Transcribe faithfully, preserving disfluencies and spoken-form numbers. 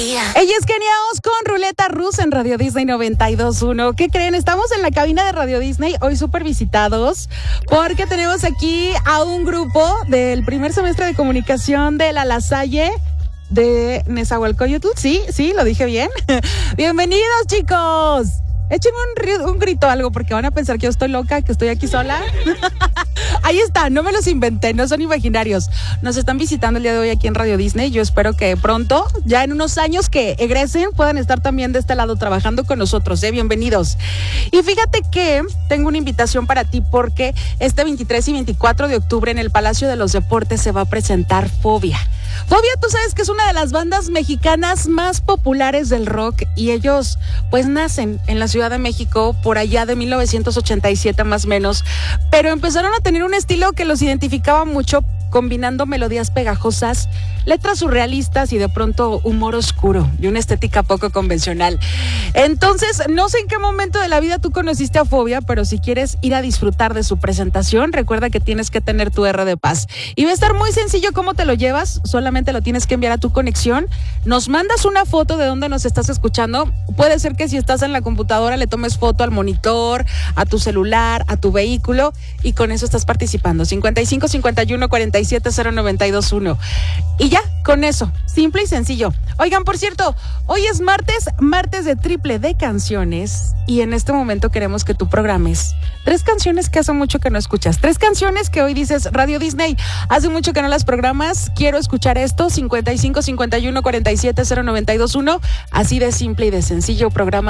Ella es Kenia Os con Ruleta Rusa en Radio Disney noventa y dos punto uno. ¿Qué creen? Estamos en la cabina de Radio Disney, hoy súper visitados, porque tenemos aquí a un grupo del primer semestre de comunicación de la La Salle de Nezahualcóyotl. Sí, sí, lo dije bien. Bienvenidos, chicos. Échenme un, un grito algo, porque van a pensar que yo estoy loca, que estoy aquí sola. Ahí está, no me los inventé, no son imaginarios. Nos están visitando el día de hoy aquí en Radio Disney. Yo espero que pronto, ya en unos años que egresen, puedan estar también de este lado trabajando con nosotros, ¿eh? Bienvenidos. Y fíjate que tengo una invitación para ti, porque este veintitrés y veinticuatro de octubre en el Palacio de los Deportes se va a presentar Fobia. Fobia, tú sabes que es una de las bandas mexicanas más populares del rock, y ellos pues nacen en la Ciudad de México por allá de mil novecientos ochenta y siete más o menos, pero empezaron a tener un estilo que los identificaba mucho, combinando melodías pegajosas, letras surrealistas y de pronto humor oscuro y una estética poco convencional. Entonces, no sé en qué momento de la vida tú conociste a Fobia, pero si quieres ir a disfrutar de su presentación, recuerda que tienes que tener tu R de Paz. Y va a estar muy sencillo cómo te lo llevas, solamente lo tienes que enviar a tu conexión, nos mandas una foto de dónde nos estás escuchando. Puede ser que si estás en la computadora le tomes foto al monitor, a tu celular, a tu vehículo, y con eso estás participando. cincuenta y cinco, cincuenta y uno, cuarenta y siete, cero noventa y dos uno. Y ya, con eso, simple y sencillo. Oigan, por cierto, hoy es martes, martes de triple de canciones, y en este momento queremos que tú programes tres canciones que hace mucho que no escuchas, tres canciones que hoy dices, Radio Disney, hace mucho que no las programas, quiero escuchar esto. Cincuenta y cinco, cincuenta y uno, cuarenta y siete, cero noventa y dos uno. Así de simple y de sencillo, programa